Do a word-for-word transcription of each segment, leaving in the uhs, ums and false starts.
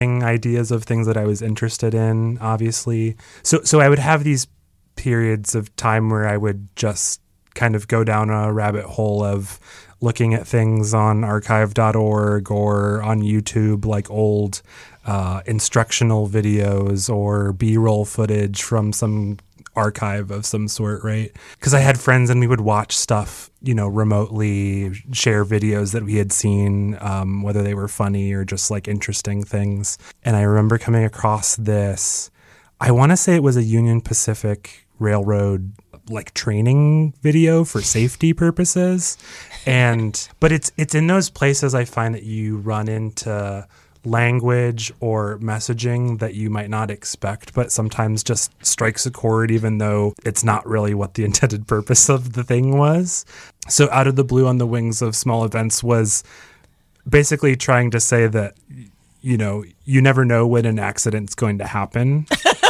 ideas of things that I was interested in, obviously. So so I would have these periods of time where I would just kind of go down a rabbit hole of looking at things on archive dot org or on YouTube, like old uh, instructional videos or B-roll footage from some archive of some sort, right? Because I had friends and we would watch stuff, you know, remotely, share videos that we had seen, um, whether they were funny or just like interesting things. And I remember coming across this, I want to say it was a Union Pacific Railroad like training video for safety purposes. And, but it's, it's in those places I find that you run into language or messaging that you might not expect, but sometimes just strikes a chord, even though it's not really what the intended purpose of the thing was. So Out of the Blue on the Wings of Small Events was basically trying to say that, you know, you never know when an accident's going to happen.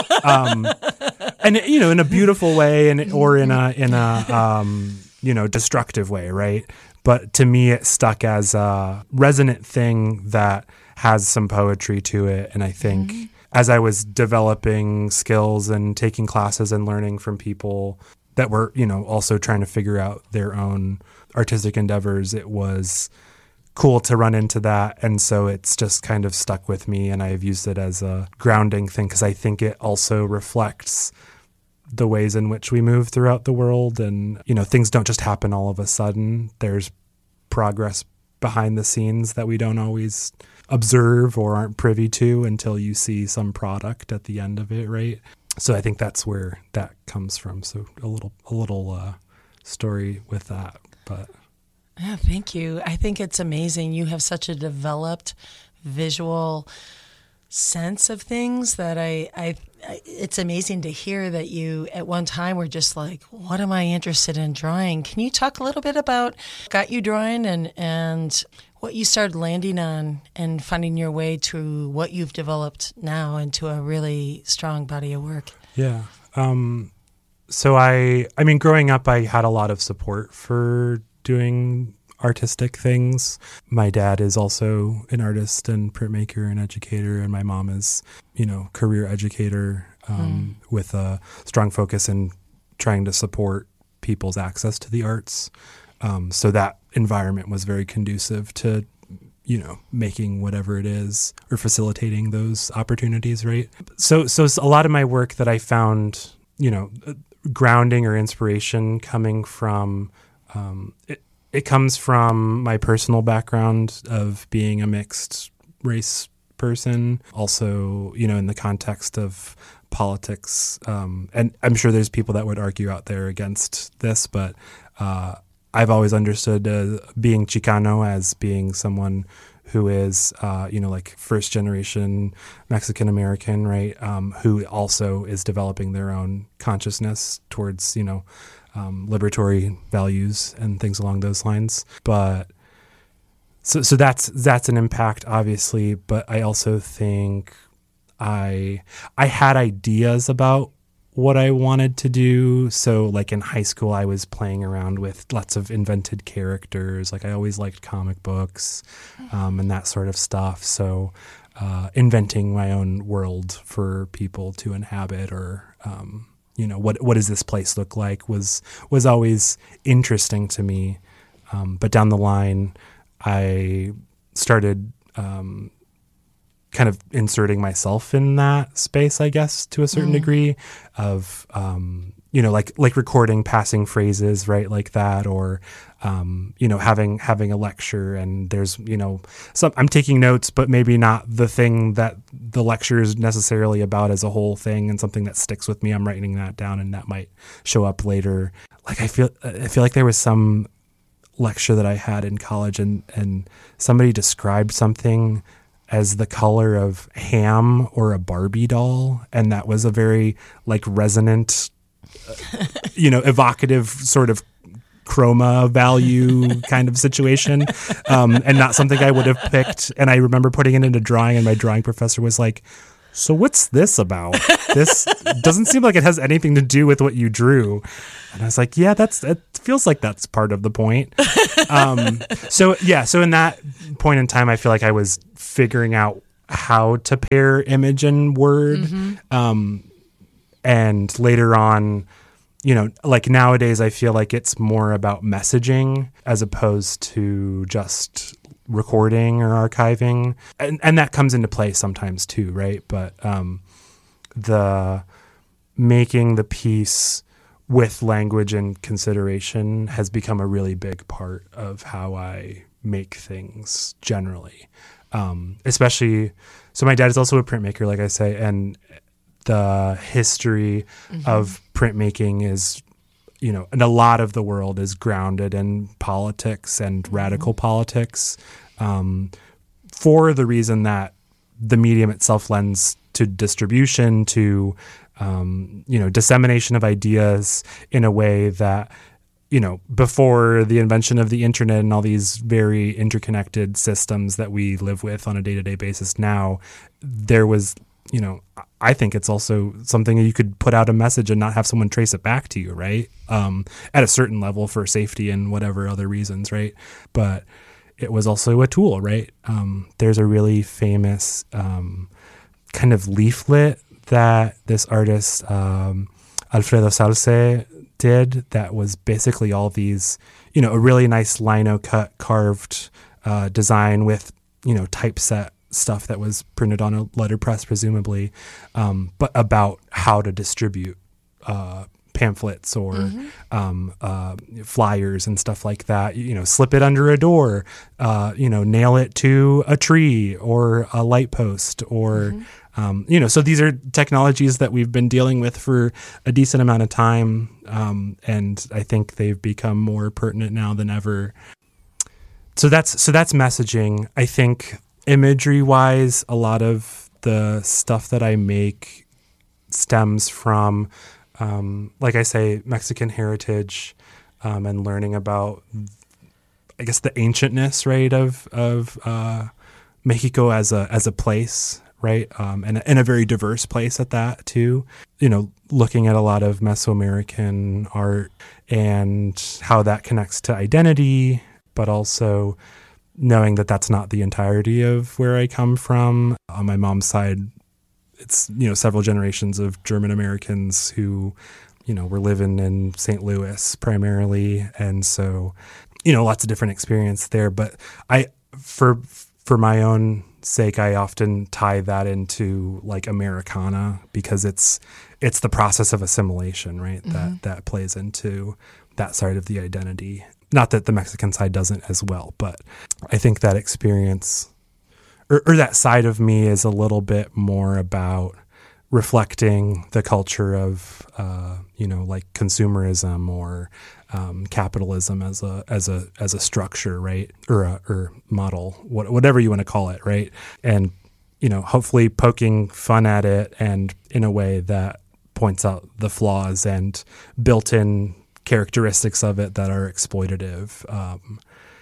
um, and, you know, in a beautiful way and or in a, in a, um, you know, destructive way, right? But to me, it stuck as a resonant thing that has some poetry to it. And I think mm-hmm. as I was developing skills and taking classes and learning from people that were, you know, also trying to figure out their own artistic endeavors, it was cool to run into that. And so it's just kind of stuck with me, and I've used it as a grounding thing because I think it also reflects the ways in which we move throughout the world. And, you know, things don't just happen all of a sudden. There's progress behind the scenes that we don't always observe or aren't privy to until you see some product at the end of it, right? So I think that's where that comes from. So a little a little uh, story with that. But yeah, thank you. I think it's amazing. You have such a developed visual sense of things that I, I, I it's amazing to hear that you at one time were just like, what am I interested in drawing? Can you talk a little bit about got you drawing and and what you started landing on and finding your way to what you've developed now into a really strong body of work? Yeah. Um, so I, I mean, growing up, I had a lot of support for doing artistic things. My dad is also an artist and printmaker and educator, and my mom is, you know, career educator um, mm. with a strong focus in trying to support people's access to the arts. Um, so that environment was very conducive to, you know, making whatever it is or facilitating those opportunities, right? So, so a lot of my work that I found, you know, grounding or inspiration coming from, um, it, it comes from my personal background of being a mixed race person. Also, you know, in the context of politics, um, and I'm sure there's people that would argue out there against this, but, uh, I've always understood uh, being Chicano as being someone who is, uh, you know, like first generation Mexican American, right? Um, who also is developing their own consciousness towards, you know, um, liberatory values and things along those lines. But so, so that's that's an impact, obviously. But I also think I I had ideas about what I wanted to do. So like in high school, I was playing around with lots of invented characters. Like I always liked comic books um, and that sort of stuff. So uh, inventing my own world for people to inhabit, or, um, you know, what what does this place look like was, was always interesting to me. Um, but down the line, I started um, kind of inserting myself in that space, I guess, to a certain mm. degree of, um, you know, like, like recording passing phrases, right? Like that, or, um, you know, having, having a lecture and there's, you know, some, I'm taking notes, but maybe not the thing that the lecture is necessarily about as a whole thing, and something that sticks with me. I'm writing that down and that might show up later. Like, I feel, I feel like there was some lecture that I had in college and, and somebody described something as the color of ham or a Barbie doll. And that was a very like resonant, uh, you know, evocative sort of chroma value kind of situation. Um, and not something I would have picked. And I remember putting it into drawing, and my drawing professor was like, so what's this about? This doesn't seem like it has anything to do with what you drew. And I was like, yeah, that's, it feels like that's part of the point. Um, so yeah, so in that point in time, I feel like I was figuring out how to pair image and word. Mm-hmm. Um, and later on, you know, like nowadays, I feel like it's more about messaging as opposed to just recording or archiving. And, and that comes into play sometimes too, right? But um, the making the piece with language and consideration has become a really big part of how I make things generally. Um, especially, so my dad is also a printmaker, like I say, and the history mm-hmm. of printmaking is, you know, and a lot of the world is grounded in politics and mm-hmm. radical politics, um, for the reason that the medium itself lends to distribution, to, um, you know, dissemination of ideas in a way that, you know, before the invention of the internet and all these very interconnected systems that we live with on a day-to-day basis now, there was, you know, I think it's also something you could put out a message and not have someone trace it back to you, right? Um, at a certain level for safety and whatever other reasons, right? But it was also a tool, right? Um, there's a really famous um, kind of leaflet that this artist, um, Alfredo Salce, did that was basically all these, you know, a really nice lino cut carved uh, design with, you know, typeset stuff that was printed on a letterpress, presumably, um, but about how to distribute uh, pamphlets or mm-hmm. um, uh, flyers and stuff like that. You know, slip it under a door, uh, you know, nail it to a tree or a light post or, mm-hmm. um, you know, so these are technologies that we've been dealing with for a decent amount of time. Um, and I think they've become more pertinent now than ever. So that's, so that's messaging. I think imagery wise, a lot of the stuff that I make stems from, um, like I say, Mexican heritage, um, and learning about, I guess, the ancientness, right, of, of, uh, Mexico as a, as a place, right. Um, and, and a very diverse place at that too, you know, looking at a lot of Mesoamerican art and how that connects to identity, but also knowing that that's not the entirety of where I come from. On my mom's side, it's, you know, several generations of German Americans who, you know, were living in Saint Louis primarily. And so, you know, lots of different experience there. But I, for, for my own sake, I often tie that into like Americana because it's, it's the process of assimilation, right? Mm-hmm. That, that plays into that side of the identity. Not that the Mexican side doesn't as well, but I think that experience or, or that side of me is a little bit more about reflecting the culture of, uh, you know, like consumerism or um, capitalism as a as a as a structure, right, or a or model, what, whatever you want to call it, right, and you know, hopefully poking fun at it and in a way that points out the flaws and built-in characteristics of it that are exploitative. Um,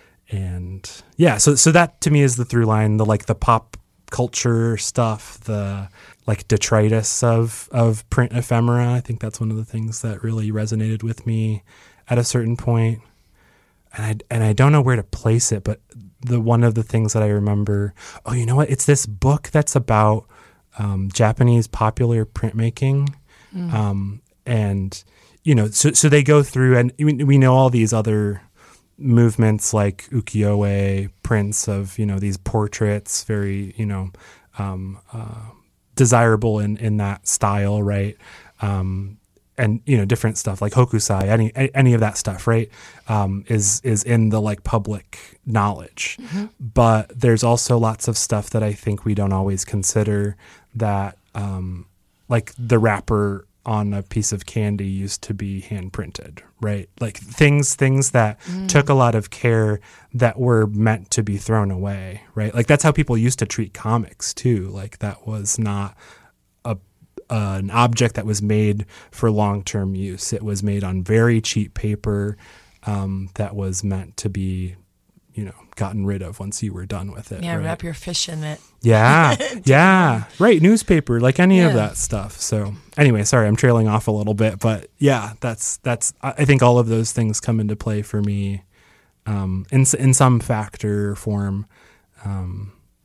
and yeah, so, so that to me is the through line, the, like the pop culture stuff, the like detritus of, of print ephemera. I think that's one of the things that really resonated with me at a certain point. And I, and I don't know where to place it, but the, one of the things that I remember, oh, you know what? It's this book that's about, um, Japanese popular printmaking. Mm. Um, and, you know, so so they go through, and we know all these other movements like ukiyo-e, prints of, you know, these portraits, very, you know, um, uh, desirable in, in that style, right? Um, and, you know, different stuff like hokusai, any any of that stuff, right, um, is is in the like public knowledge. Mm-hmm. But there's also lots of stuff that I think we don't always consider that, um, like the wrapper on a piece of candy used to be hand printed, right? Like things, things that mm. took a lot of care that were meant to be thrown away, right? Like that's how people used to treat comics too. Like that was not a, uh, an object that was made for long-term use. It was made on very cheap paper, um, that was meant to be, you know, gotten rid of once you were done with it. Yeah. Right? Wrap your fish in it. Yeah. yeah. Right. Newspaper, like any yeah. of that stuff. So anyway, sorry, I'm trailing off a little bit, but yeah, that's, that's, I think all of those things come into play for me, um, in, in some factor or form. Um,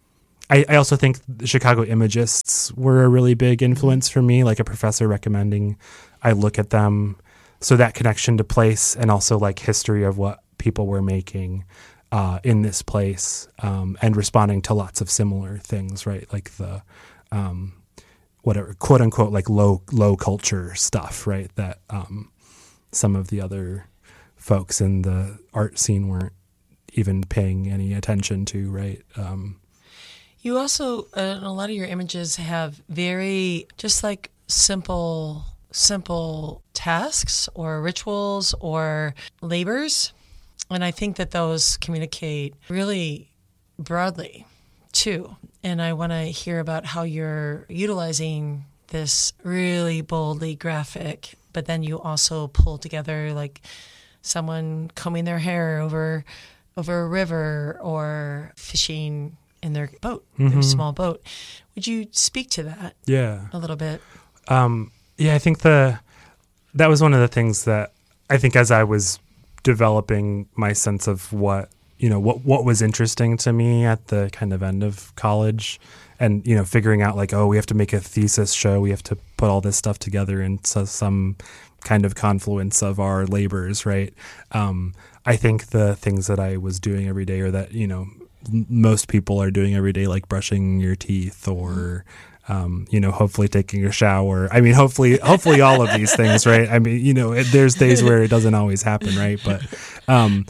I, I also think the Chicago Imagists were a really big influence for me, like a professor recommending I look at them. So that connection to place and also like history of what people were making uh, in this place um, and responding to lots of similar things, right? Like the um, whatever, quote unquote, like low low culture stuff, right? That um, some of the other folks in the art scene weren't even paying any attention to, right? Um, you also, uh, a lot of your images have very just like simple simple tasks or rituals or labors. And I think that those communicate really broadly too. And I want to hear about how you're utilizing this really boldly graphic, but then you also pull together like someone combing their hair over over a river or fishing in their boat, mm-hmm. their small boat. Would you speak to that yeah. a little bit? Um, yeah, I think the that was one of the things that I think as I was developing my sense of what, you know, what, what was interesting to me at the kind of end of college and, you know, figuring out like, oh, we have to make a thesis show. We have to put all this stuff together into some kind of confluence of our labors, right? Um, I think the things that I was doing every day or that, you know, m- most people are doing every day, like brushing your teeth or, um, you know, hopefully taking a shower. I mean, hopefully, hopefully all of these things, right? I mean, you know, it, there's days where it doesn't always happen, right? But, um,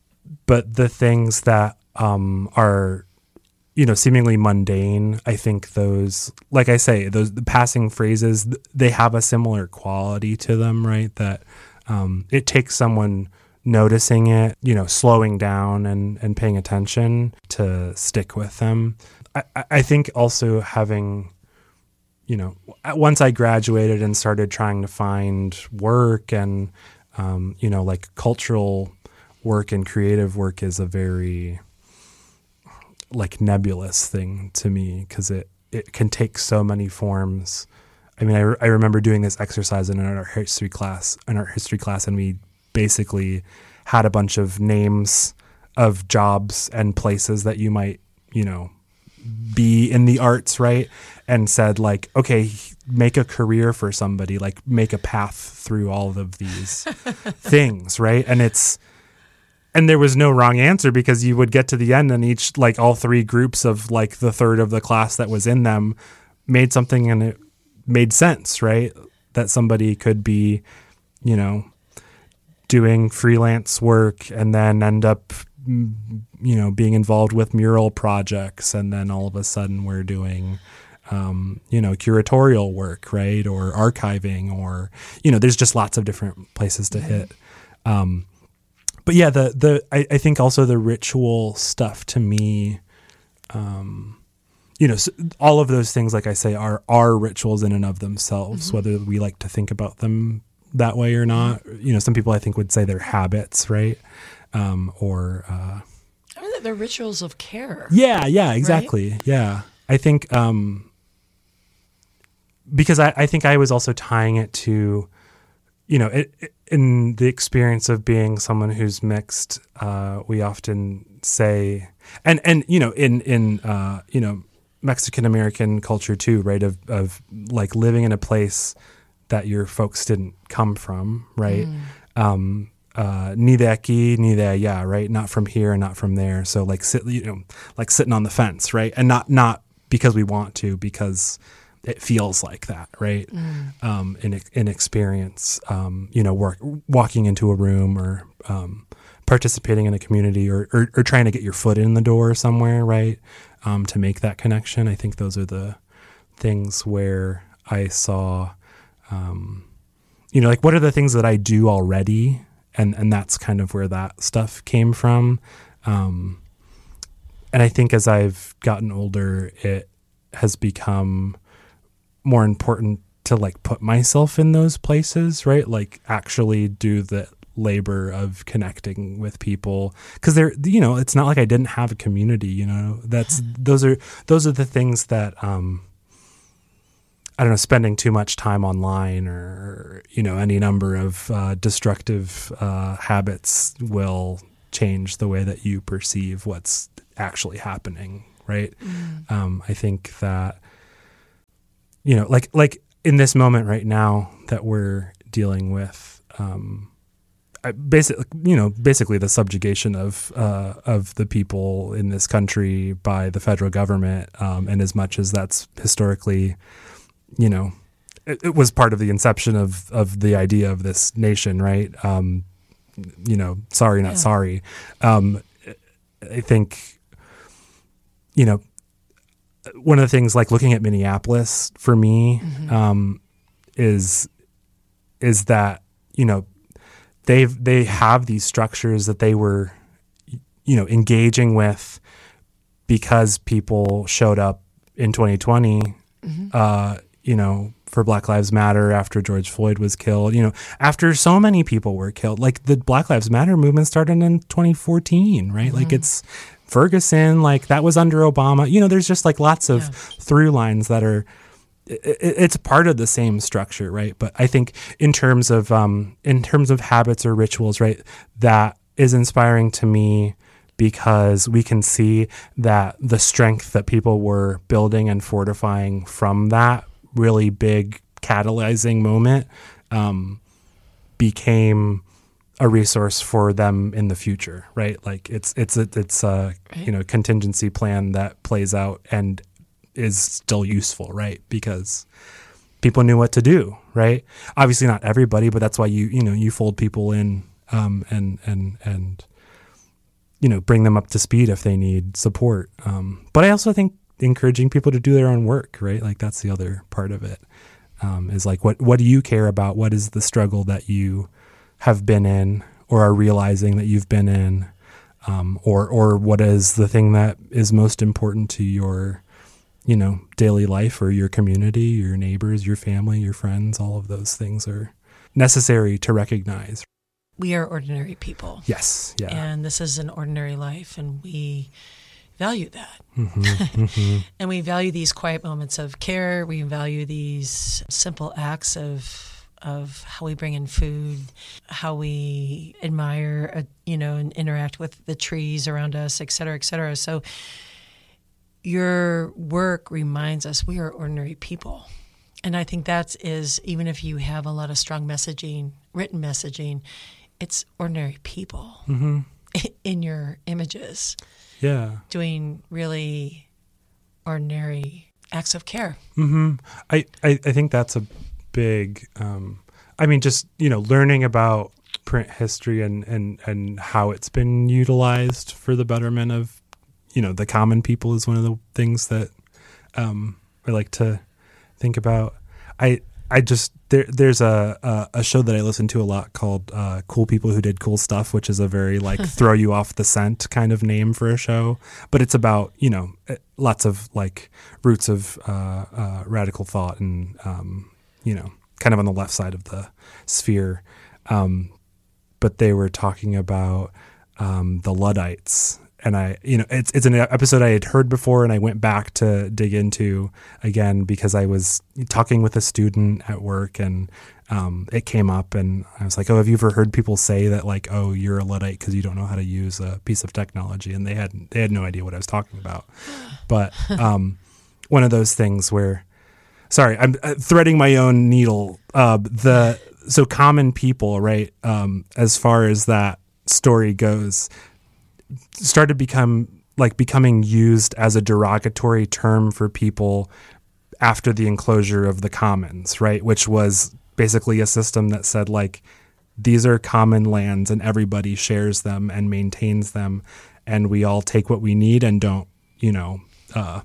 but the things that um, are, you know, seemingly mundane, I think those, like I say, those the passing phrases, they have a similar quality to them, right? That um, it takes someone noticing it, you know, slowing down and, and paying attention to stick with them. I, I think also having, you know, once I graduated and started trying to find work and, um, you know, like cultural work and creative work is a very like nebulous thing to me because it, it can take so many forms. I mean, I, re- I remember doing this exercise in an art history class, an art history class, and we basically had a bunch of names of jobs and places that you might, you know, be in the arts, right? And said like, okay, make a career for somebody, like make a path through all of these things, right? And it's, and there was no wrong answer because you would get to the end and each, like all three groups of like the third of the class that was in them made something and it made sense, right? That somebody could be, you know, doing freelance work and then end up, you know, being involved with mural projects. And then all of a sudden we're doing, um, you know, curatorial work, right? Or archiving or, you know, there's just lots of different places to hit. Um, but yeah, the, the, I, I think also the ritual stuff to me, um, you know, all of those things, like I say, are, are rituals in and of themselves, mm-hmm. whether we like to think about them that way or not. You know, some people I think would say they're habits, right? Um, or, uh, I mean, they're rituals of care. Yeah. Yeah, exactly. Right? Yeah. I think, um, because I, I think I was also tying it to, you know, it, it, in the experience of being someone who's mixed, uh, we often say, and, and, you know, in, in, uh, you know, Mexican American culture too, right? Of, of like living in a place that your folks didn't come from, right? Mm. Um, uh, ni de aquí, ni de allá, right? Not from here, not from there. So like sit, you know, like sitting on the fence, right? And not, not because we want to, because it feels like that, right? Mm. Um, in, in experience, um, you know, work, walking into a room or, um, participating in a community or, or, or trying to get your foot in the door somewhere, right? Um, to make that connection. I think those are the things where I saw, um, you know, like what are the things that I do already? And, and that's kind of where that stuff came from. Um, and I think as I've gotten older, it has become more important to like put myself in those places, right? Like actually do the labor of connecting with people. Cause they're, you know, it's not like I didn't have a community, you know, that's, those are, those are the things that, um, I don't know, spending too much time online or, you know, any number of uh, destructive uh, habits will change the way that you perceive what's actually happening, right? Mm. Um, I think that, you know, like like in this moment right now that we're dealing with, um, basically, you know, basically the subjugation of uh, of the people in this country by the federal government, um, and as much as that's historically, you know, it, it was part of the inception of of the idea of this nation, right? Um, you know, sorry, not yeah. sorry. Um, I think, you know, one of the things, like looking at Minneapolis for me, mm-hmm. um, is is that, you know, they've they have these structures that they were, you know, engaging with because people showed up in twenty twenty, mm-hmm. uh, you know, for Black Lives Matter after George Floyd was killed, you know, after so many people were killed. Like the Black Lives Matter movement started in twenty fourteen, right? Mm-hmm. Like it's Ferguson, like that was under Obama. You know, there's just like lots of yeah. through lines that are, it, it's part of the same structure, right? But I think in terms of um, in terms of habits or rituals, right, that is inspiring to me because we can see that the strength that people were building and fortifying from that really big catalyzing moment um, became a resource for them in the future, right? Like it's it's a, it's a right. you know contingency plan that plays out and is still useful, right? Because people knew what to do, right? Obviously not everybody, but that's why you you know you fold people in um, and and and you know bring them up to speed if they need support. Um, but I also think encouraging people to do their own work, right? Like that's the other part of it. Um, is like what what do you care about? What is the struggle that you have been in or are realizing that you've been in, um, or or what is the thing that is most important to your, you know, daily life or your community, your neighbors, your family, your friends. All of those things are necessary to recognize. We are ordinary people. Yes, yeah. And this is an ordinary life, and we value that. Mm-hmm, mm-hmm. And we value these quiet moments of care. We value these simple acts of of how we bring in food, how we admire, uh, you know, and interact with the trees around us, et cetera, et cetera. So your work reminds us we are ordinary people. And I think that is, even if you have a lot of strong messaging, written messaging, it's ordinary people mm-hmm. in your images. Yeah. Doing really ordinary acts of care. Mm-hmm. I, I, I think that's a big, um, I mean, just, you know, learning about print history and, and, and how it's been utilized for the betterment of, you know, the common people is one of the things that um, I like to think about. I I just, there there's a, a, a show that I listen to a lot called uh, Cool People Who Did Cool Stuff, which is a very like throw you off the scent kind of name for a show. But it's about, you know, lots of like roots of uh, uh, radical thought and, um, you know, kind of on the left side of the sphere. Um, but they were talking about um, the Luddites. And I, you know, it's it's an episode I had heard before, and I went back to dig into again because I was talking with a student at work, and um, it came up, and I was like, "Oh, have you ever heard people say that, like, oh, you're a Luddite because you don't know how to use a piece of technology?" And they had they had no idea what I was talking about. But um, one of those things where, sorry, I'm threading my own needle. Uh, the so common people, right? Um, as far as that story goes, started become like becoming used as a derogatory term for people after the enclosure of the commons, right? Which was basically a system that said like, these are common lands and everybody shares them and maintains them. And we all take what we need and don't, you know, uh,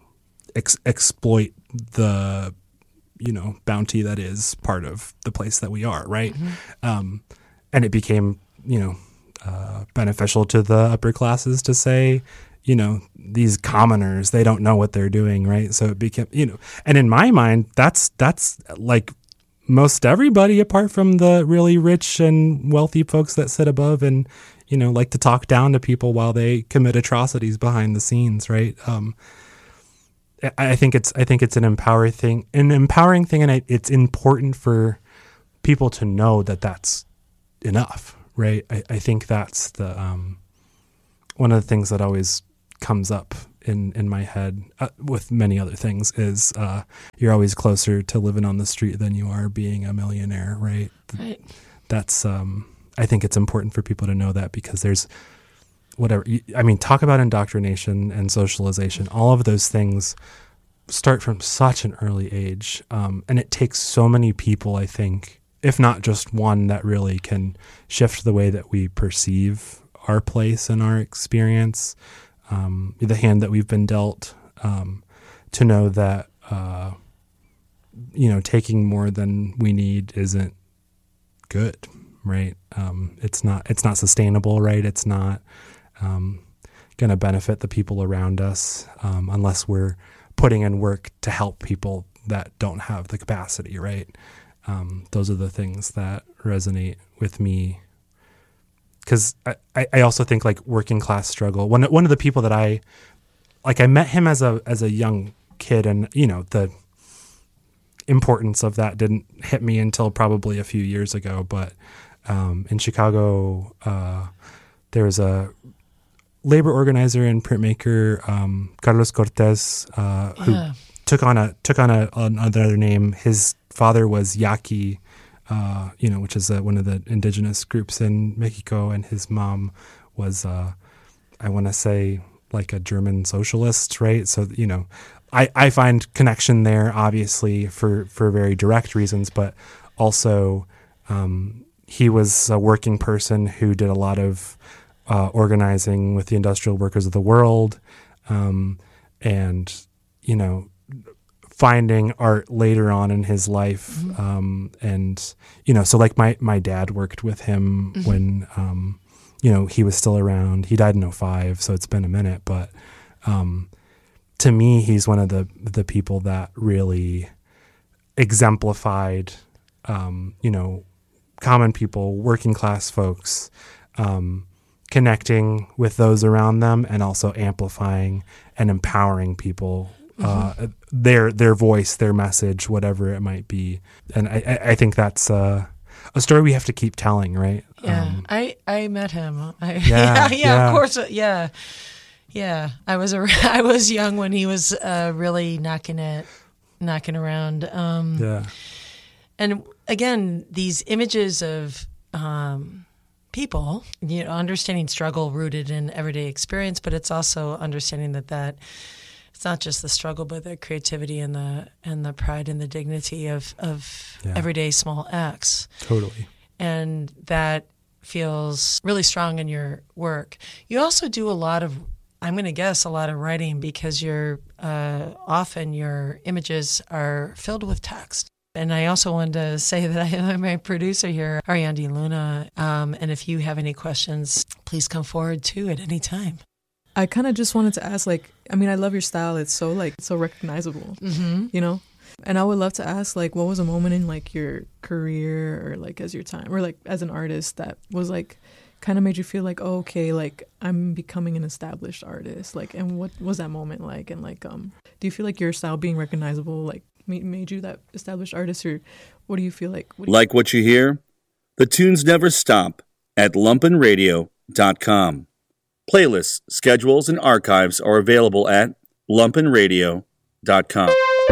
ex- exploit the, you know, bounty that is part of the place that we are. Right. Mm-hmm. Um, and it became, you know, Uh, beneficial to the upper classes to say, you know, these commoners, they don't know what they're doing, right? So it became, you know, and in my mind, that's that's like most everybody apart from the really rich and wealthy folks that sit above and, you know, like to talk down to people while they commit atrocities behind the scenes, right? Um, I, I think it's I think it's an empowering thing, an empowering thing, and I, it's important for people to know that that's enough. Right. I, I think that's the um, one of the things that always comes up in, in my head, uh, with many other things, is uh, you're always closer to living on the street than you are being a millionaire, right? Right. That's, um, I think it's important for people to know that, because there's whatever, I mean, talk about indoctrination and socialization. All of those things start from such an early age. Um, and it takes so many people, I think, if not just one, that really can shift the way that we perceive our place and our experience, um, the hand that we've been dealt, um, to know that, uh, you know, taking more than we need isn't good, right? Um, it's not, it's not sustainable, right? It's not um, going to benefit the people around us, um, unless we're putting in work to help people that don't have the capacity, right? Um, those are the things that resonate with me. Because I, I also think like working class struggle. One one of the people that I like, I met him as a as a young kid, and you know the importance of that didn't hit me until probably a few years ago. But um, in Chicago, uh, there was a labor organizer and printmaker, um, Carlos Cortez, uh, who Yeah. took on a took on a another name. His father was Yaqui. Uh, you know, which is uh, one of the indigenous groups in Mexico, and his mom was, uh, I want to say, like a German socialist, right? So, you know, I, I find connection there, obviously, for, for very direct reasons, but also um, he was a working person who did a lot of uh, organizing with the industrial workers of the world, um, and, you know, finding art later on in his life. Mm-hmm. Um, and, you know, so like my, my dad worked with him mm-hmm. when, um, you know, he was still around. He died in oh five, so it's been a minute. But um, to me, he's one of the, the people that really exemplified, um, you know, common people, working class folks, um, connecting with those around them, and also amplifying and empowering people. Mm-hmm. Uh, their their voice, their message, whatever it might be, and I, I think that's uh, a story we have to keep telling, right? Yeah, um, I, I met him. I, yeah, yeah, yeah, yeah, of course, yeah, yeah. I was a, I was young when he was uh, really knocking it, knocking around. Um, yeah, and again, these images of um, people, you know, understanding struggle rooted in everyday experience, but it's also understanding that that. It's not just the struggle, but the creativity and the and the pride and the dignity of, of yeah. everyday small acts. Totally. And that feels really strong in your work. You also do a lot of, I'm going to guess, a lot of writing, because you're uh, often your images are filled with text. And I also wanted to say that I am my producer here, Ariandi Luna. Um, and if you have any questions, please come forward too at any time. I kind of just wanted to ask, like, I mean, I love your style. It's so, like, so recognizable, mm-hmm. you know? And I would love to ask, like, what was a moment in, like, your career or, like, as your time, or, like, as an artist that was, like, kind of made you feel like, oh, okay, like, I'm becoming an established artist? Like, and what was that moment like? And, like, um, do you feel like your style being recognizable, like, made, made you that established artist? Or what do you feel like? What like what you hear? The tunes never stop at lumpen radio dot com. Playlists, schedules, and archives are available at lumpen radio dot com.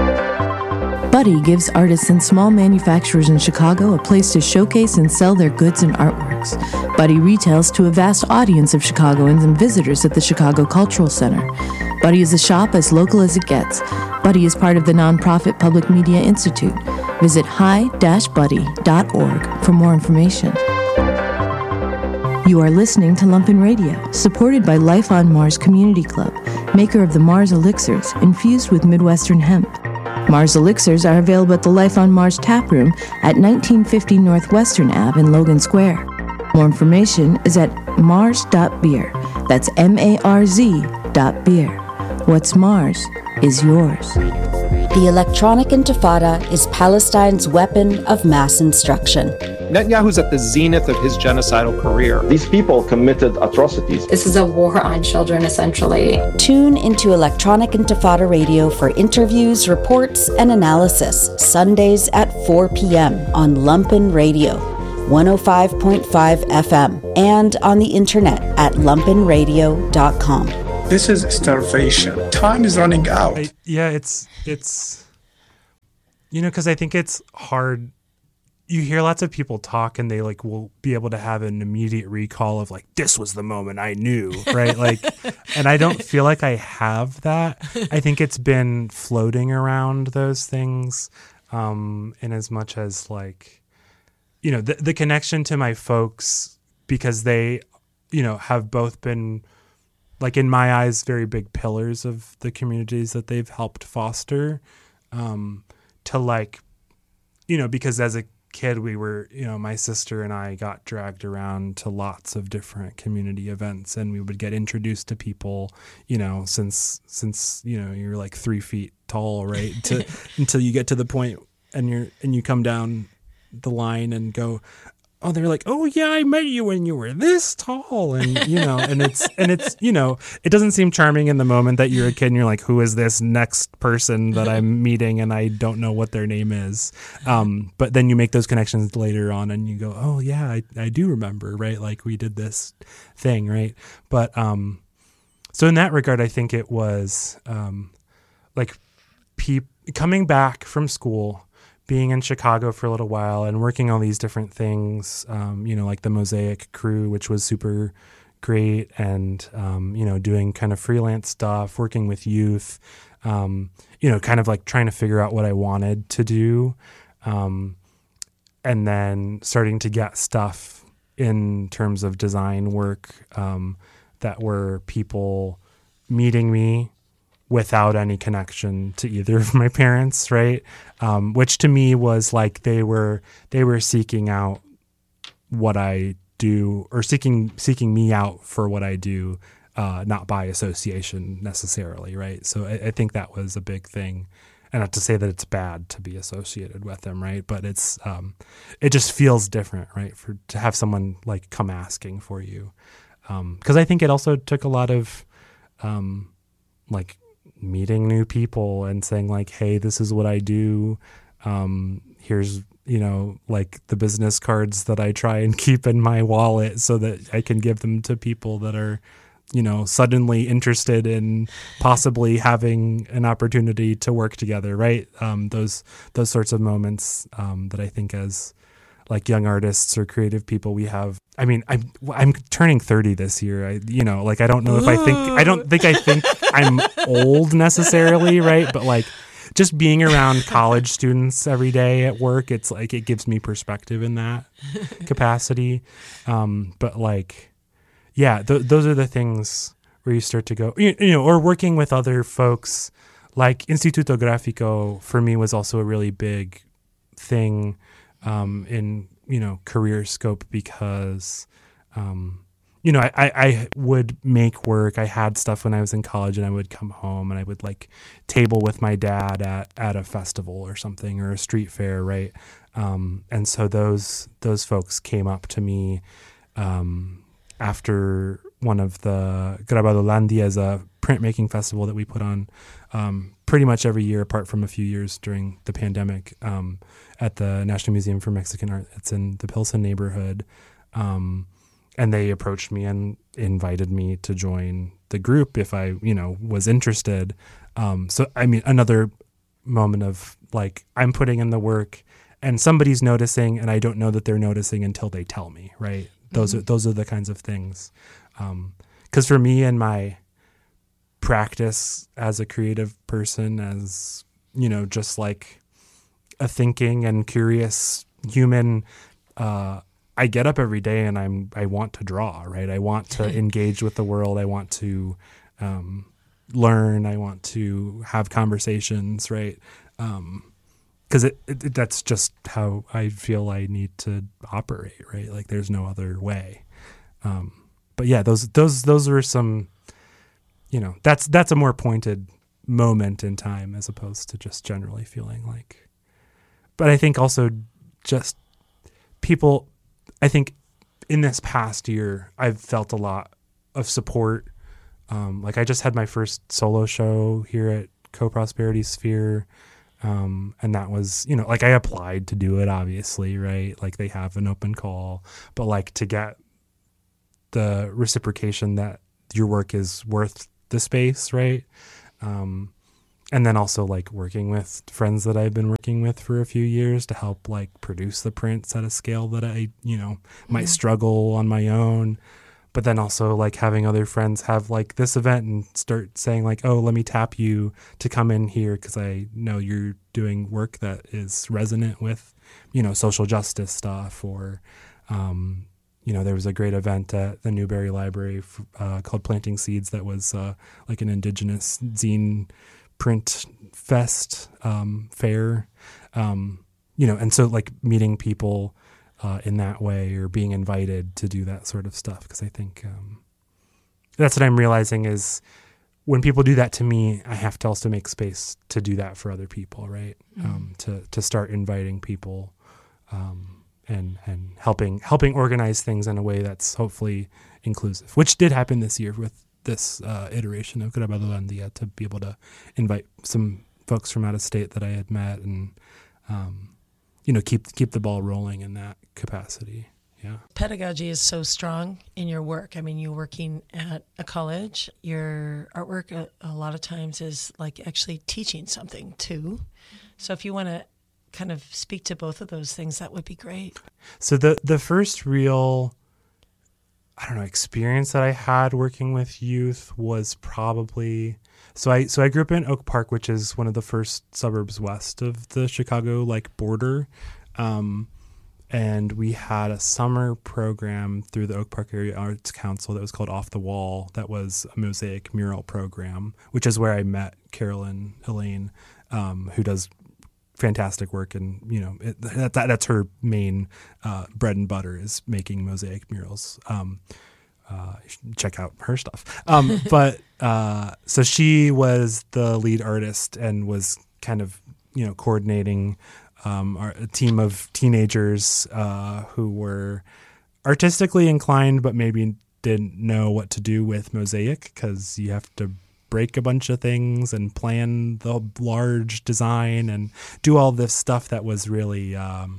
Buddy gives artists and small manufacturers in Chicago a place to showcase and sell their goods and artworks. Buddy retails to a vast audience of Chicagoans and visitors at the Chicago Cultural Center. Buddy is a shop as local as it gets. Buddy is part of the nonprofit Public Media Institute. Visit hi dash buddy dot org for more information. You are listening to Lumpen Radio, supported by Life on Mars Community Club, maker of the Mars Elixirs, infused with Midwestern hemp. Mars Elixirs are available at the Life on Mars tap room at nineteen fifty Northwestern Avenue in Logan Square. More information is at mars dot beer. That's M A R Z dot beer. What's Mars is yours. The electronic intifada is Palestine's weapon of mass instruction. Netanyahu's at the zenith of his genocidal career. These people committed atrocities. This is a war on children, essentially. Tune into Electronic Intifada Radio for interviews, reports, and analysis, Sundays at four p.m. on Lumpen Radio, one oh five point five F M, and on the internet at lumpen radio dot com. This is starvation. Time is running out. I, yeah, it's, it's, you know, because I think it's hard. You hear lots of people talk and they like will be able to have an immediate recall of like, this was the moment I knew, right? Like, and I don't feel like I have that. I think it's been floating around those things um, in as much as like, you know, the, the connection to my folks, because they, you know, have both been like in my eyes, very big pillars of the communities that they've helped foster um, to like, you know, because as a kid, we were, you know, my sister and I got dragged around to lots of different community events, and we would get introduced to people, you know, since, since, you know, you're like three feet tall, right. To, until you get to the point and you're, and you come down the line and go, oh, they're like, oh yeah, I met you when you were this tall. And, you know, and it's, and it's, you know, it doesn't seem charming in the moment that you're a kid and you're like, who is this next person that I'm meeting? And I don't know what their name is. Um, but then you make those connections later on and you go, oh yeah, I, I do remember, right? Like we did this thing. Right. But, um, so in that regard, I think it was, um, like pe- coming back from school, being in Chicago for a little while and working all these different things, um, you know, like the Mosaic Crew, which was super great, and, um, you know, doing kind of freelance stuff, working with youth, um, you know, kind of like trying to figure out what I wanted to do. Um, and then starting to get stuff in terms of design work um, that were people meeting me without any connection to either of my parents, right? Um, which to me was like they were they were seeking out what I do, or seeking seeking me out for what I do, uh, not by association necessarily, right? So I, I think that was a big thing. And not to say that it's bad to be associated with them, right? But it's um, it just feels different, right? For to have someone like come asking for you, because um, I think it also took a lot of um, like. meeting new people and saying like, hey, this is what I do. Um, here's, you know, like the business cards that I try and keep in my wallet so that I can give them to people that are, you know, suddenly interested in possibly having an opportunity to work together. Right. Um, those, those sorts of moments um, that I think as like young artists or creative people we have. I mean, I'm I'm turning thirty this year. I you know, like I don't know if I think I don't think I think I'm old necessarily, right? But like just being around college students every day at work, it's like it gives me perspective in that capacity. Um, but like, yeah, th- those are the things where you start to go, you, you know, or working with other folks. Like Instituto Gráfico for me was also a really big thing. Um, in, you know, career scope because, um, you know, I, I would make work. I had stuff when I was in college and I would come home and I would like table with my dad at, at a festival or something or a street fair. Right. Um, and so those, those folks came up to me, um, after one of the Grabadolandia is a printmaking festival that we put on, um, pretty much every year apart from a few years during the pandemic, um, at the National Museum for Mexican Art. It's in the Pilsen neighborhood. Um, and they approached me and invited me to join the group if I, you know, was interested. Um, so, I mean, another moment of like, I'm putting in the work and somebody's noticing and I don't know that they're noticing until they tell me, right? Mm-hmm. Those are, those are the kinds of things. Um, 'cause for me and my practice as a creative person, as, you know, just like, a thinking and curious human, uh, I get up every day and I'm, I want to draw, right? I want to engage with the world. I want to, um, learn. I want to have conversations, right? Um, cause it, it, that's just how I feel I need to operate, right? Like there's no other way. Um, but yeah, those, those, those are some, you know, that's, that's a more pointed moment in time as opposed to just generally feeling like. But I think also just people, I think in this past year, I've felt a lot of support. Um, like I just had my first solo show here at Co-Prosperity Sphere. Um, and that was, you know, like I applied to do it, obviously, right? Like they have an open call, but like to get the reciprocation that your work is worth the space, right? Um, and then also like working with friends that I've been working with for a few years to help like produce the prints at a scale that I, you know, might mm-hmm. struggle on my own. But then also like having other friends have like this event and start saying like, oh, let me tap you to come in here because I know you're doing work that is resonant with, you know, social justice stuff. Or, um, you know, there was a great event at the Newberry Library uh, called Planting Seeds that was uh, like an indigenous zine print fest um, fair, um, you know, and so like meeting people Uh, in that way or being invited to do that sort of stuff. Because I think um, that's what I'm realizing is when people do that to me, I have to also make space to do that for other people, right? Mm-hmm. Um, to to start inviting people um, and and helping helping organize things in a way that's hopefully inclusive, which did happen this year with this uh, iteration of Grabadolandia, to be able to invite some folks from out of state that I had met and um, you know, keep keep the ball rolling in that capacity. Yeah. Pedagogy is so strong in your work. I mean, you're working at a college. Your artwork a, a lot of times is like actually teaching something too. So if you want to kind of speak to both of those things, that would be great. So the the first real, I don't know, experience that I had working with youth was probably So I so I grew up in Oak Park, which is one of the first suburbs west of the Chicago like border, um, and we had a summer program through the Oak Park Area Arts Council that was called Off the Wall. That was a mosaic mural program, which is where I met Carolyn Elaine, um, who does fantastic work, and you know it, that, that that's her main uh, bread and butter is making mosaic murals. Um, Uh, check out her stuff. Um, but uh, so she was the lead artist and was kind of, you know, coordinating um, our, a team of teenagers uh, who were artistically inclined, but maybe didn't know what to do with mosaic because you have to break a bunch of things and plan the large design and do all this stuff that was really um,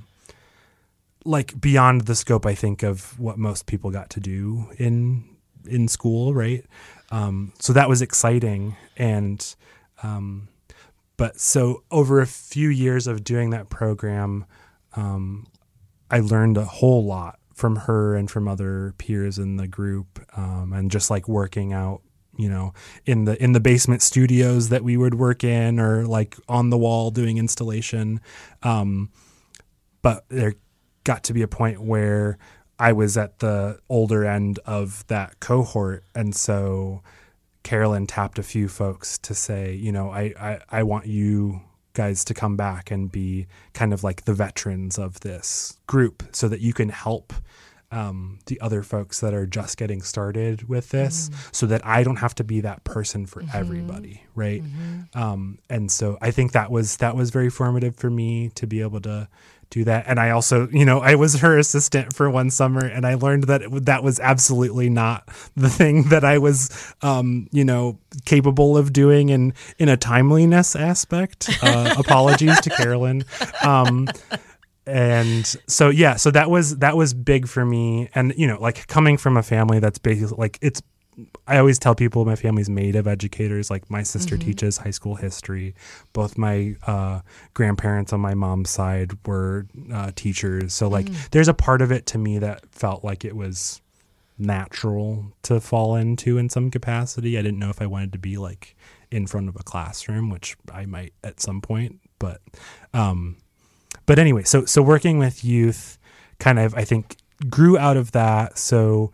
like beyond the scope, I think, of what most people got to do in in school, right? Um, so that was exciting. And um, but so over a few years of doing that program, um, I learned a whole lot from her and from other peers in the group, um, and just like working out, you know, in the in the basement studios that we would work in, or like on the wall doing installation. Um, but there got to be a point where I was at the older end of that cohort, and so Carolyn tapped a few folks to say, you know, I, I, I want you guys to come back and be kind of like the veterans of this group so that you can help um, the other folks that are just getting started with this, mm-hmm. so that I don't have to be that person for mm-hmm. everybody. Right. Mm-hmm. Um, and so I think that was, that was very formative for me to be able to do that. And I also, you know, I was her assistant for one summer, and I learned that it, that was absolutely not the thing that I was, um, you know, capable of doing in, in a timeliness aspect. Uh, apologies to Carolyn. Um, and so, yeah, so that was, that was big for me. And, you know, like coming from a family that's basically like, it's, I always tell people my family's made of educators. Like my sister mm-hmm. teaches high school history. Both my uh, grandparents on my mom's side were uh, teachers. So like mm. there's a part of it to me that felt like it was natural to fall into in some capacity. I didn't know if I wanted to be like in front of a classroom, which I might at some point. But um, but anyway, so so working with youth kind of, I think, grew out of that. So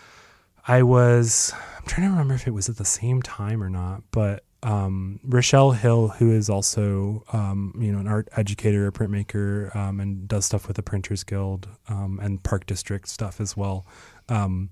I was, I'm trying to remember if it was at the same time or not, but um, Rochelle Hill, who is also, um, you know, an art educator, a printmaker, um, and does stuff with the Printers Guild um, and Park District stuff as well, um,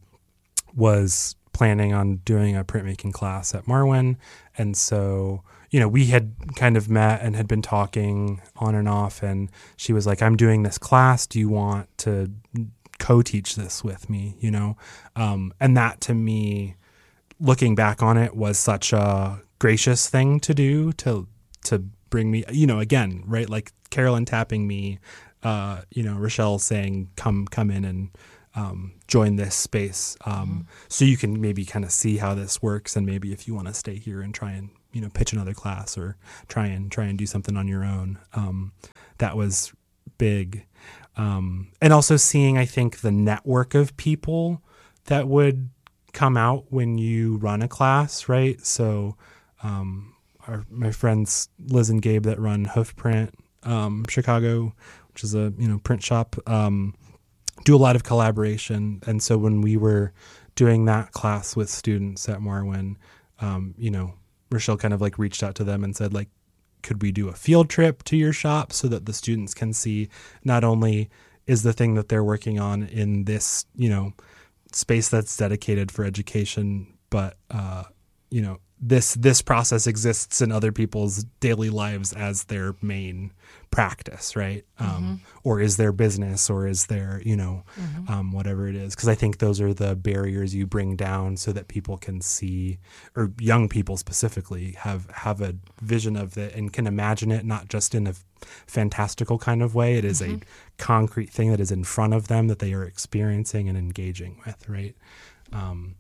was planning on doing a printmaking class at Marwin. And so, you know, we had kind of met and had been talking on and off, and she was like, I'm doing this class. Do you want to co-teach this with me, you know? Um, and that to me, looking back on it, was such a gracious thing to do, to to bring me, you know, again, right? Like Carolyn tapping me, uh, you know, Rochelle saying, come come in and um, join this space. Um, mm-hmm. So you can maybe kind of see how this works. And maybe if you want to stay here and try and, you know, pitch another class or try and try and do something on your own. Um, that was big. Um, and also seeing, I think, the network of people that would come out when you run a class, right? So um, our, my friends Liz and Gabe that run Hoofprint um, Chicago, which is a, you know, print shop, um, do a lot of collaboration. And so when we were doing that class with students at Marwin, um, you know, Rochelle kind of like reached out to them and said, like, could we do a field trip to your shop so that the students can see not only is the thing that they're working on in this, you know, space that's dedicated for education, but, uh, you know, this this process exists in other people's daily lives as their main practice, right? Mm-hmm. Um, or is their business, or is their, you know, mm-hmm. um, whatever it is. Because I think those are the barriers you bring down so that people can see, or young people specifically, have, have a vision of it and can imagine it, not just in a fantastical kind of way. It is mm-hmm. a concrete thing that is in front of them that they are experiencing and engaging with, right? Um,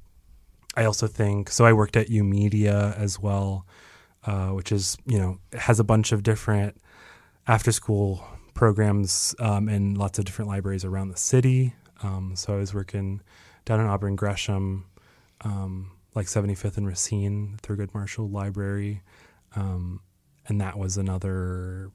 I also think, so I worked at YOUmedia as well, uh, which is, you know, has a bunch of different after school programs um, in lots of different libraries around the city. Um, so I was working down in Auburn Gresham, um, like seventy-fifth and Racine, Thurgood Marshall Library. Um, and that was another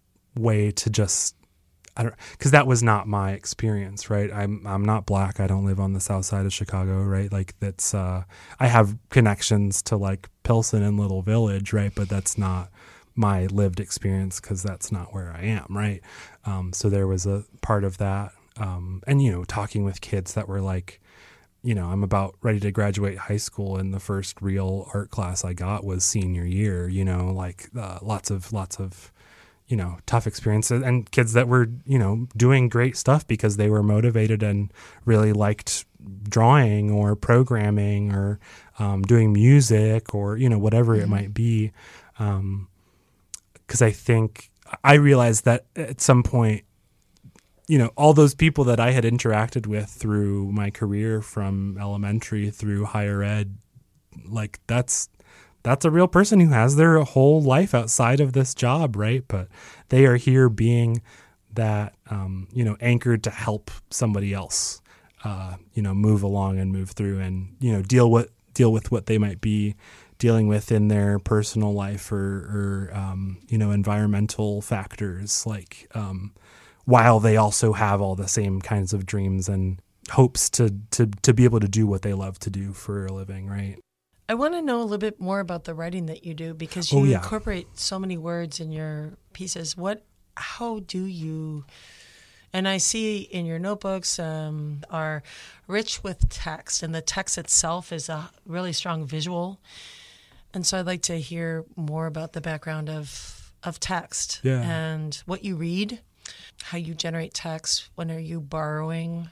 way to just, I don't, because that was not my experience, right? I'm I'm not Black. I don't live on the south side of Chicago, right? Like that's, uh, I have connections to like Pilsen and Little Village, right? But that's not my lived experience because that's not where I am, right? Um, so there was a part of that. Um, and, you know, talking with kids that were like, you know, I'm about ready to graduate high school, and the first real art class I got was senior year, you know, like uh, lots of, lots of, you know, tough experiences, and kids that were, you know, doing great stuff because they were motivated and really liked drawing or programming or um, doing music or, you know, whatever mm-hmm. it might be. Um, because I think I realized that at some point, you know, all those people that I had interacted with through my career from elementary through higher ed, like that's, that's a real person who has their whole life outside of this job, right? But they are here being that, um, you know, anchored to help somebody else, uh, you know, move along and move through and, you know, deal with, deal with what they might be dealing with in their personal life or, or um, you know, environmental factors, like um, while they also have all the same kinds of dreams and hopes to, to, to be able to do what they love to do for a living, right? I want to know a little bit more about the writing that you do, because you oh, yeah. incorporate so many words in your pieces. What, how do you, and I see in your notebooks um, are rich with text, and the text itself is a really strong visual. And so I'd like to hear more about the background of, of text yeah. and what you read, how you generate text, when are you borrowing,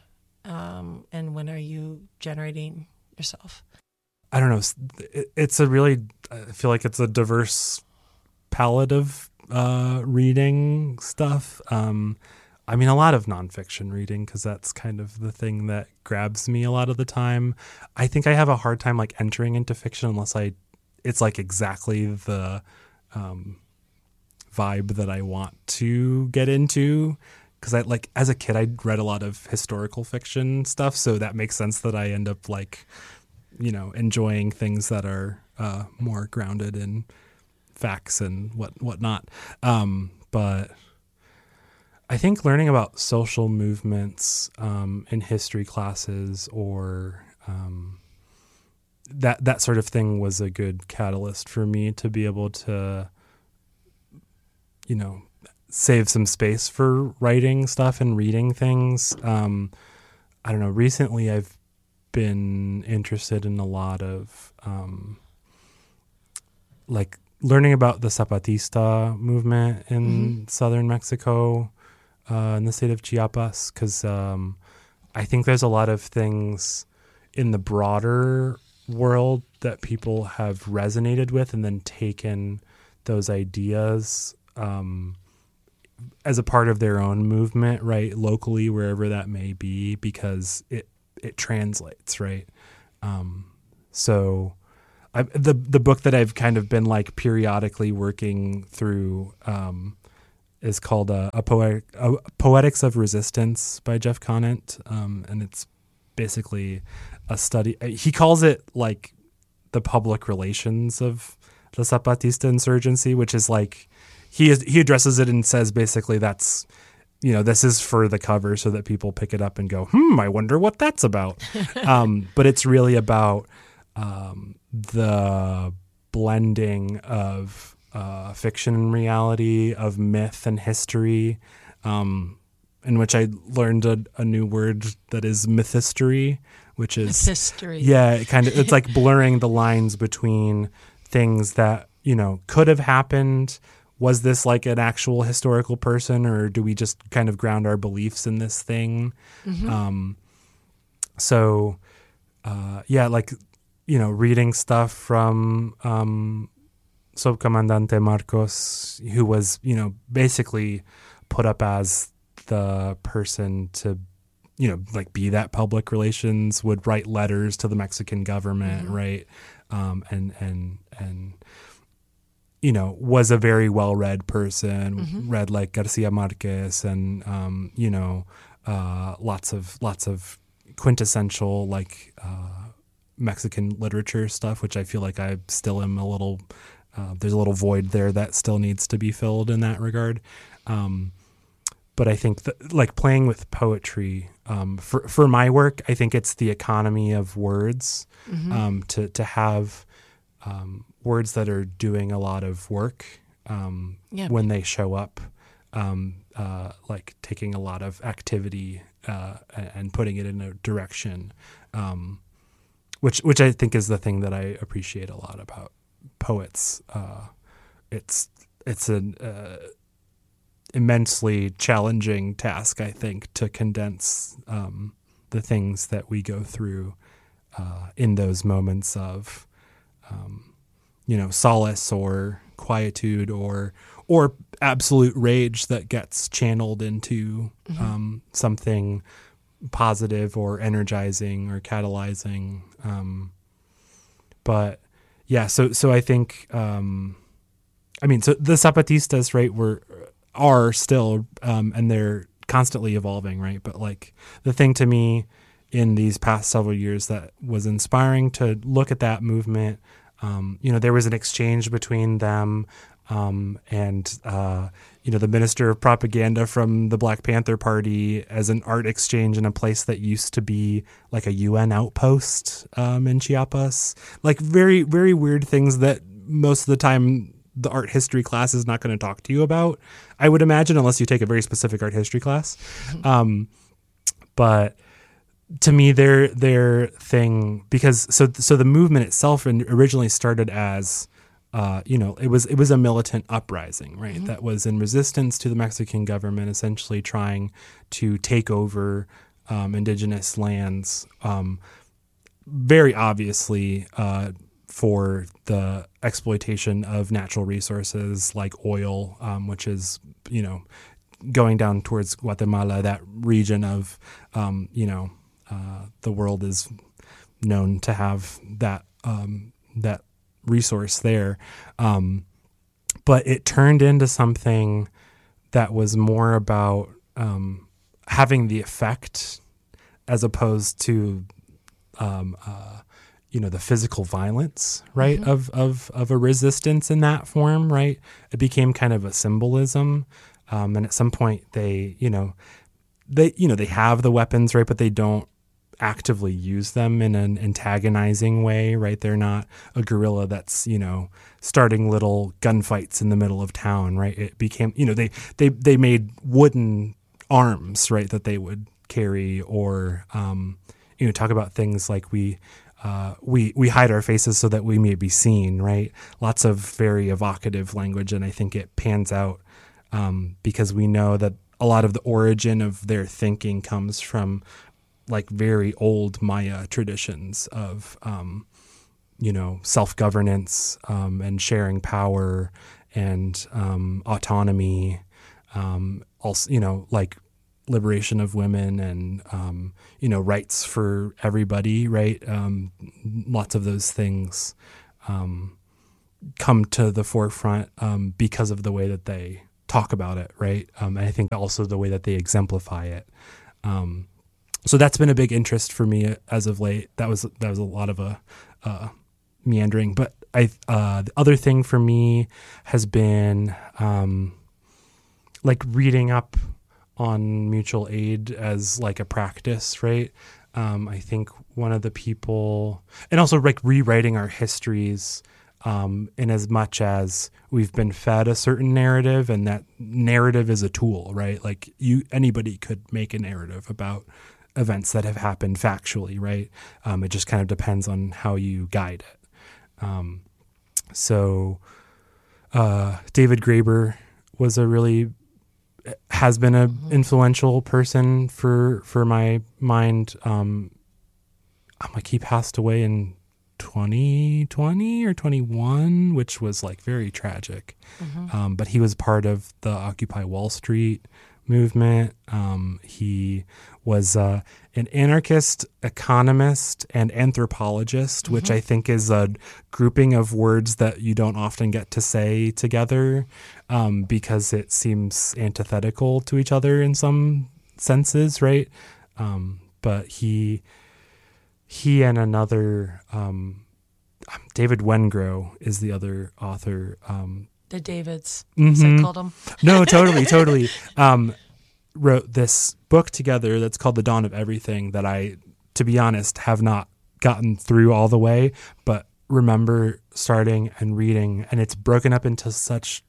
um, and when are you generating yourself? I don't know. It's a really, I feel like it's a diverse palette of uh, reading stuff. Um, I mean, a lot of nonfiction reading, because that's kind of the thing that grabs me a lot of the time. I think I have a hard time like entering into fiction unless I, it's like exactly the um, vibe that I want to get into. Because I like as a kid, I read a lot of historical fiction stuff, so that makes sense that I end up like, you know, enjoying things that are uh, more grounded in facts and what whatnot. Um, but I think learning about social movements um, in history classes or um, that that sort of thing was a good catalyst for me to be able to, you know, save some space for writing stuff and reading things. Um, I don't know. Recently, I've been interested in a lot of um, like learning about the Zapatista movement in mm-hmm. southern Mexico, uh, in the state of Chiapas, because um, I think there's a lot of things in the broader world that people have resonated with and then taken those ideas um, as a part of their own movement, right, locally, wherever that may be, because it it translates, right. Um, so I, the the book that I've kind of been like periodically working through um, is called uh, a, Poetic, a Poetics of Resistance by Jeff Conant, um, and it's basically a study. He calls it like the public relations of the Zapatista insurgency, which is like he is, he addresses it and says basically that's, you know, this is for the cover so that people pick it up and go, hmm, I wonder what that's about. um, but it's really about um, the blending of uh, fiction and reality, of myth and history, um, in which I learned a, a new word that is mythistory, which is mythistory. Yeah, it kind of it's like blurring the lines between things that, you know, could have happened. Was this like an actual historical person, or do we just kind of ground our beliefs in this thing? Mm-hmm. Um, so, uh, yeah, like, you know, reading stuff from um, Subcomandante Marcos, who was, you know, basically put up as the person to, you know, like be that public relations, would write letters to the Mexican government, mm-hmm. right? Um, and, and, and, you know, was a very well-read person, mm-hmm. read like Garcia Marquez and, um, you know, uh, lots of, lots of quintessential like uh, Mexican literature stuff, which I feel like I still am a little, uh, there's a little void there that still needs to be filled in that regard. Um, but I think that, like playing with poetry, um, for, for my work, I think it's the economy of words, mm-hmm. um, to, to have, um, words that are doing a lot of work um, yep. when they show up, um, uh, like taking a lot of activity uh, and putting it in a direction, um, which which I think is the thing that I appreciate a lot about poets. Uh, it's it's an uh, immensely challenging task, I think, to condense um, the things that we go through uh, in those moments of um, you know, solace or quietude or or absolute rage that gets channeled into mm-hmm. um, something positive or energizing or catalyzing. Um, but yeah, so so I think, um, I mean, so the Zapatistas, right, were are still, um, and they're constantly evolving, right? But like the thing to me in these past several years that was inspiring to look at that movement. Um, you know, there was an exchange between them um, and, uh, you know, the minister of propaganda from the Black Panther Party as an art exchange in a place that used to be like a U N outpost um, in Chiapas. Like very, very weird things that most of the time the art history class is not going to talk to you about, I would imagine, unless you take a very specific art history class. Um, but... To me, their their thing, because so so the movement itself originally started as, uh, you know, it was it was a militant uprising, right? Mm-hmm. That was in resistance to the Mexican government, essentially trying to take over um, indigenous lands, um, very obviously uh, for the exploitation of natural resources like oil, um, which is, you know, going down towards Guatemala, that region of, um, you know. Uh, the world is known to have that um, that resource there, um, but it turned into something that was more about um, having the effect, as opposed to um, uh, you know the physical violence, right? Mm-hmm. Of of of a resistance in that form, right? It became kind of a symbolism, um, and at some point they, you know, they you know they have the weapons, right? But they don't actively use them in an antagonizing way, right? They're not a guerrilla that's, you know, starting little gunfights in the middle of town, right? It became, you know, they they they made wooden arms, right, that they would carry, or um, you know, talk about things like we uh, we we hide our faces so that we may be seen, right? Lots of very evocative language, and I think it pans out um, because we know that a lot of the origin of their thinking comes from like very old Maya traditions of, um, you know, self-governance um, and sharing power and um, autonomy. um, also, you know, like liberation of women and, um, you know, rights for everybody, right? Um, lots of those things um, come to the forefront um, because of the way that they talk about it, right? Um, and I think also the way that they exemplify it. Um, so that's been a big interest for me as of late. That was that was a lot of a uh, meandering, but I uh, the other thing for me has been um, like reading up on mutual aid as like a practice, right? Um, I think one of the people, and also like rewriting our histories um, in as much as we've been fed a certain narrative, and that narrative is a tool, right? Like you, anybody could make a narrative about events that have happened factually, right? Um, it just kind of depends on how you guide it. Um, so uh, David Graeber was a really has been an influential person for for my mind. Um, I'm like he passed away in twenty twenty or twenty-one, which was like very tragic. Mm-hmm. Um, but he was part of the Occupy Wall Street movement. Um, he was uh, an anarchist, economist, and anthropologist, mm-hmm. which I think is a grouping of words that you don't often get to say together um, because it seems antithetical to each other in some senses, right? Um, but he he and another, um, David Wengrow is the other author. Um, The Davids, mm-hmm. as I called them. No, totally, totally. Um, wrote this book together that's called The Dawn of Everything that I, to be honest, have not gotten through all the way, but remember starting and reading, and it's broken up into such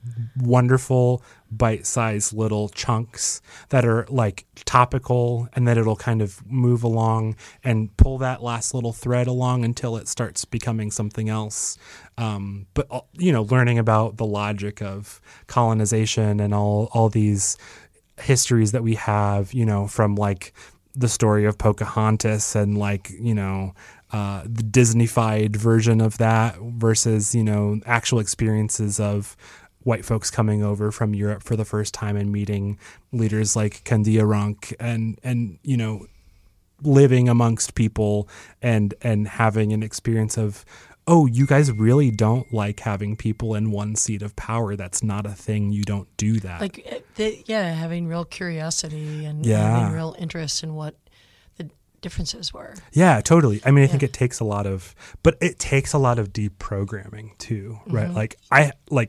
wonderful bite-sized little chunks that are like topical, and that it'll kind of move along and pull that last little thread along until it starts becoming something else. Um, but, you know, learning about the logic of colonization and all, all these histories that we have, you know, from like the story of Pocahontas and like, you know, uh, the Disney-fied version of that versus, you know, actual experiences of white folks coming over from Europe for the first time and meeting leaders like Kandiaronk and, and, you know, living amongst people and, and having an experience of, oh, you guys really don't like having people in one seat of power. That's not a thing. You don't do that. Like, the, yeah, having real curiosity and yeah. having real interest in what the differences were. Yeah, totally. I mean, I yeah. think it takes a lot of, but it takes a lot of deep programming too, right? Mm-hmm. Like I, like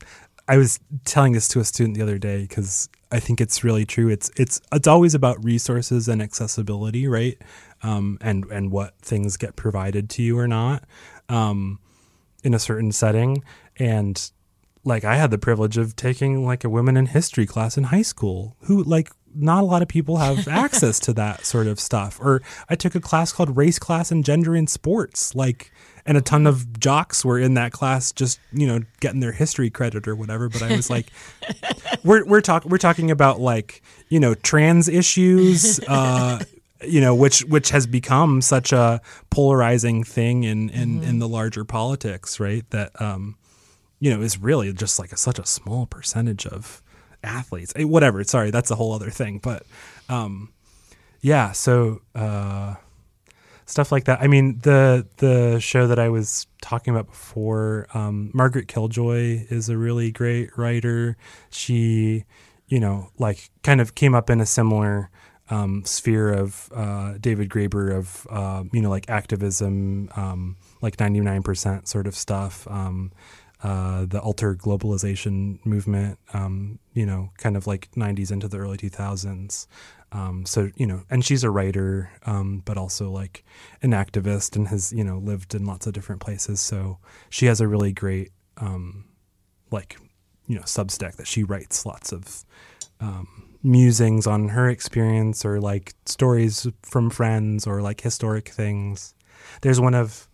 I was telling this to a student the other day because I think it's really true. It's, it's, it's always about resources and accessibility, right? Um, and, and what things get provided to you or not. Um, in a certain setting. And like, I had the privilege of taking like a women in history class in high school who like, not a lot of people have access to that sort of stuff. Or I took a class called Race, Class, and Gender in Sports, like, and a ton of jocks were in that class just, you know, getting their history credit or whatever. But I was like, we're, we're talking, we're talking about like, you know, trans issues, uh, you know, which which has become such a polarizing thing in, in, mm-hmm. in the larger politics, right? That, um, you know, is really just like a, such a small percentage of athletes. Whatever, sorry, that's a whole other thing. But, um, yeah, so uh, stuff like that. I mean, the the show that I was talking about before, um, Margaret Killjoy is a really great writer. She, you know, like kind of came up in a similar Um, sphere of uh, David Graeber of, uh, you know, like activism, um, like ninety-nine percent sort of stuff, um, uh, the alter globalization movement, um, you know, kind of like nineties into the early two thousands. Um, so, you know, and she's a writer, um, but also like an activist and has, you know, lived in lots of different places. So she has a really great, um, like, you know, Substack that she writes lots of um musings on her experience or like stories from friends or like historic things. There's one of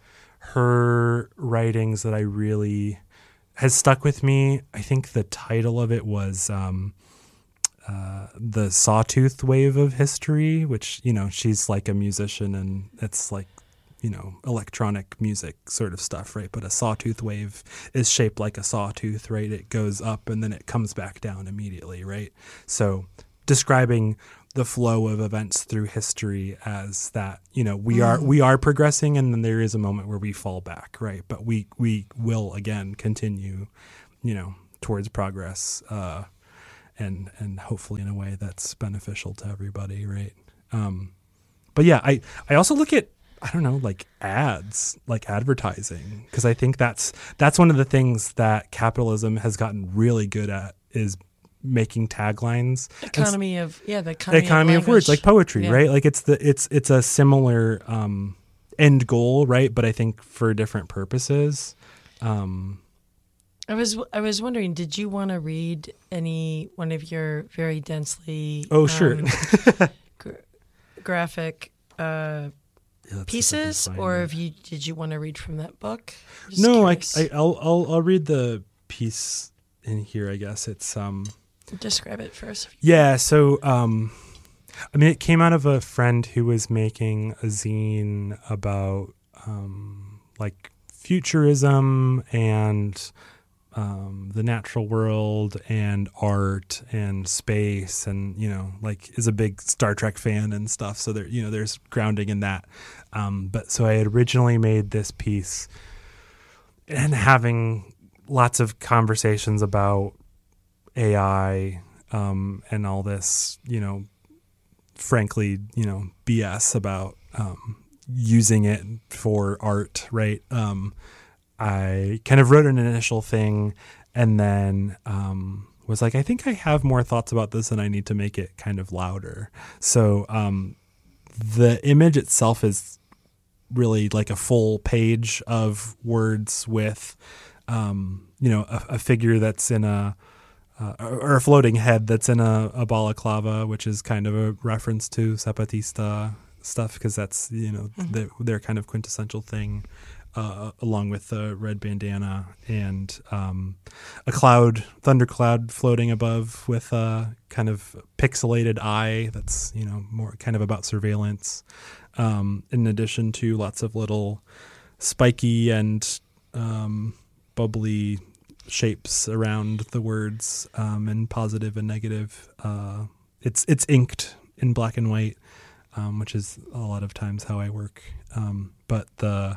her writings that I really has stuck with me. I think the title of it was um, uh, The Sawtooth Wave of History, which, you know, she's like a musician and it's like you know, electronic music sort of stuff, right? But a sawtooth wave is shaped like a sawtooth, right? It goes up and then it comes back down immediately, right? So describing the flow of events through history as that, you know, we mm. are we are progressing, and then there is a moment where we fall back, right? But we we will again continue, you know, towards progress, uh, and and hopefully in a way that's beneficial to everybody, right? Um, but yeah, I I also look at, I don't know, like ads, like advertising, because I think that's that's one of the things that capitalism has gotten really good at, is making taglines. Economy of yeah, the economy, economy of, of words, like poetry, yeah. right? Like it's the it's it's a similar um, end goal, right? But I think for different purposes. Um, I was I was wondering, did you want to read any one of your very densely oh sure um, gra- graphic uh, yeah, pieces, or if you did you want to read from that book? Just no, I, curious. I I'll I'll I'll read the piece in here. I guess it's um. Describe it first. Yeah, so um, I mean, it came out of a friend who was making a zine about um, like futurism and um, the natural world and art and space, and you know, like is a big Star Trek fan and stuff. So there, you know, there's grounding in that. Um, but so I had originally made this piece, and having lots of conversations about A I um, and all this, you know, frankly, you know, B S about um, using it for art, right? Um, I kind of wrote an initial thing and then um, was like, I think I have more thoughts about this and I need to make it kind of louder. So um, the image itself is really like a full page of words with Um, you know, a, a figure that's in a, uh, or a floating head that's in a, a balaclava, which is kind of a reference to Zapatista stuff, because that's, you know, mm-hmm. the, their kind of quintessential thing, uh, along with the red bandana and um, a cloud, thundercloud floating above with a kind of pixelated eye that's, you know, more kind of about surveillance, um, in addition to lots of little spiky and um, bubbly shapes around the words, um, and positive and negative. Uh, it's it's inked in black and white, um, which is a lot of times how I work. Um, but the,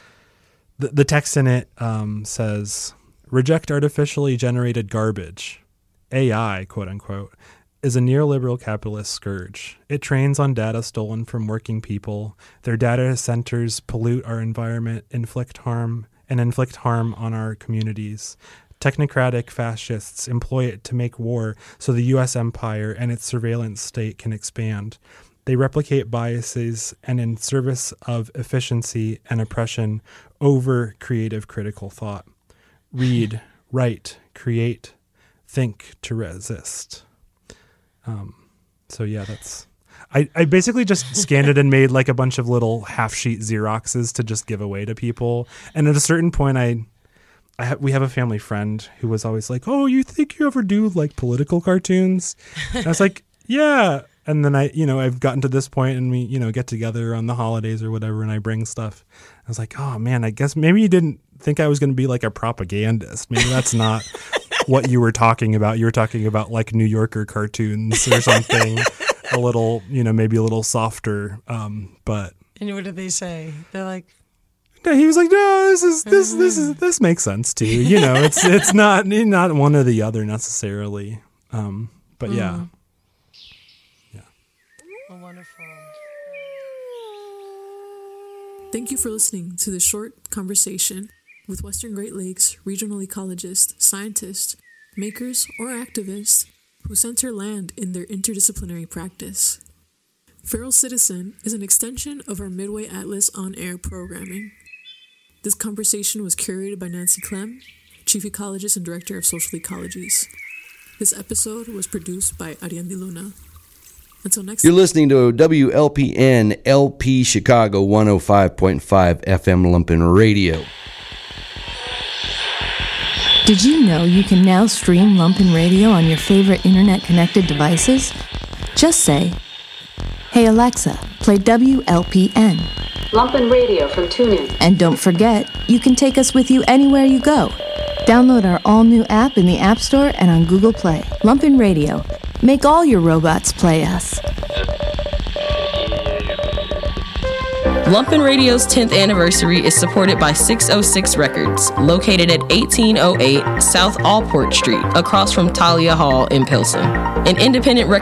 the the text in it um, says, "Reject artificially generated garbage. A I, quote unquote, is a neoliberal capitalist scourge. It trains on data stolen from working people. Their data centers pollute our environment, inflict harm." and inflict harm on our communities. Technocratic fascists employ it to make war so the U S empire and its surveillance state can expand. They replicate biases and in service of efficiency and oppression over creative critical thought. Read, write, create, think to resist. Um, so yeah, that's... I, I basically just scanned it and made like a bunch of little half sheet Xeroxes to just give away to people. And at a certain point, I, I ha- we have a family friend who was always like, "Oh, you think you ever do like political cartoons?" And I was like, "Yeah." And then I, you know, I've gotten to this point and we, you know, get together on the holidays or whatever, and I bring stuff. I was like, "Oh man, I guess maybe you didn't think I was going to be like a propagandist. Maybe that's not what you were talking about. You were talking about like New Yorker cartoons or something." A little, you know, maybe a little softer, um, but. And what did they say? They're like, no, he was like, no, this is this this is this makes sense too. You know, it's it's not not one or the other necessarily, um, but mm. yeah, yeah. Oh, wonderful. Thank you for listening to this short conversation with Western Great Lakes regional ecologist, scientist, makers, or activists who center land in their interdisciplinary practice. Feral Citizen is an extension of our Midway Atlas on-air programming. This conversation was curated by Nancy Clem, Chief Ecologist and Director of Social Ecologies. This episode was produced by Ariandi Luna. Until next You're time. listening to W L P N L P Chicago one oh five point five F M Lumpen Radio. Did you know you can now stream Lumpen Radio on your favorite internet-connected devices? Just say, "Hey Alexa, play W L P N." Lumpen Radio from TuneIn. And don't forget, you can take us with you anywhere you go. Download our all-new app in the App Store and on Google Play. Lumpen Radio. Make all your robots play us. Lumpen Radio's tenth anniversary is supported by six oh six Records, located at eighteen oh eight South Allport Street, across from Talia Hall in Pilsen. An independent record